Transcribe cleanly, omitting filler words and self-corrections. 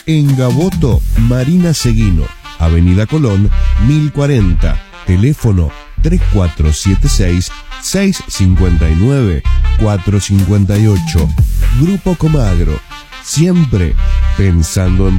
En Gaboto, Marina Seguino, Avenida Colón, 1040, teléfono 3476-659-458. Grupo Comagro, siempre pensando en